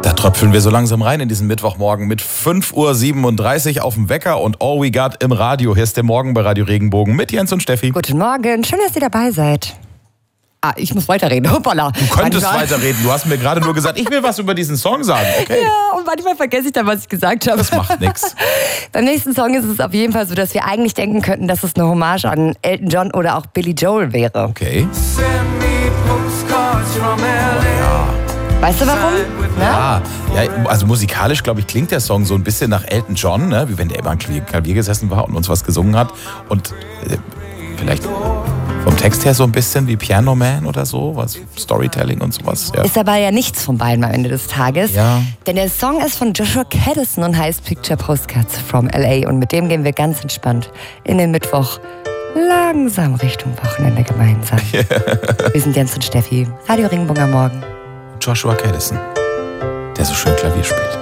Da tröpfeln wir so langsam rein in diesen Mittwochmorgen mit 5:37 Uhr auf dem Wecker und All We Got im Radio. Hier ist der Morgen bei Radio Regenbogen mit Jens und Steffi. Guten Morgen, schön, dass ihr dabei seid. Ich muss weiterreden. Hoppala. Du könntest weiterreden. Du hast mir gerade nur gesagt, ich will was über diesen Song sagen. Okay. Ja, und manchmal vergesse ich dann, was ich gesagt habe. Das macht nichts. Beim nächsten Song ist es auf jeden Fall so, dass wir eigentlich denken könnten, dass es eine Hommage an Elton John oder auch Billy Joel wäre. Okay. Weißt du warum? Ja, also musikalisch, glaube ich, klingt der Song so ein bisschen nach Elton John, ne? Wie wenn der immer am Klavier gesessen war und uns was gesungen hat. Und vielleicht vom Text her so ein bisschen wie Piano Man oder so, was Storytelling und sowas. Ja. Ist aber ja nichts von beiden am Ende des Tages. Ja. Denn der Song ist von Joshua Caddison und heißt Picture Postcards from L.A. Und mit dem gehen wir ganz entspannt in den Mittwoch langsam Richtung Wochenende gemeinsam. Yeah. Wir sind Jens und Steffi, Radio Regenbogen am Morgen. Joshua Caddison, der so schön Klavier spielt.